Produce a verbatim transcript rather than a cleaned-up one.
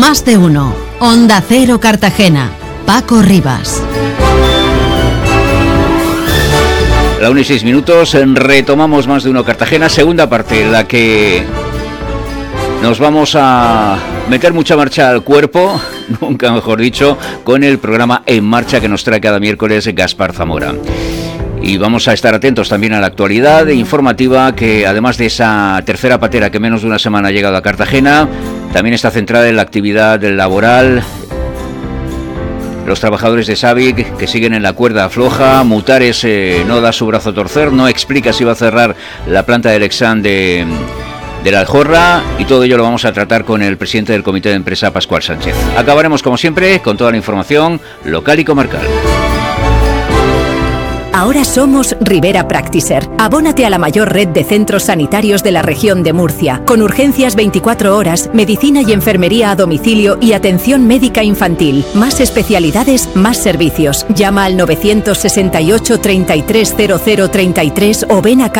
Más de uno. Onda Cero Cartagena. Paco Rivas. La una y seis minutos, retomamos Más de uno Cartagena, segunda parte, en la que nos vamos a meter mucha marcha al cuerpo, nunca mejor dicho, con el programa En Marcha que nos trae cada miércoles Gaspar Zamora. Y vamos a estar atentos también a la actualidad informativa, que además de esa tercera patera que menos de una semana ha llegado a Cartagena, también está centrada en la actividad laboral. Los trabajadores de Sabic que siguen en la cuerda floja. Mutares eh, no da su brazo a torcer, no explica si va a cerrar la planta del Exam de, de la Aljorra, y todo ello lo vamos a tratar con el presidente del Comité de Empresa, Pascual Sánchez. Acabaremos como siempre con toda la información local y comarcal. Ahora somos Rivera Practiser. Abónate a la mayor red de centros sanitarios de la región de Murcia, con urgencias veinticuatro horas, medicina y enfermería a domicilio y atención médica infantil. Más especialidades, más servicios. Llama al novecientos sesenta y ocho, treinta y tres, cero cero treinta y tres o ven a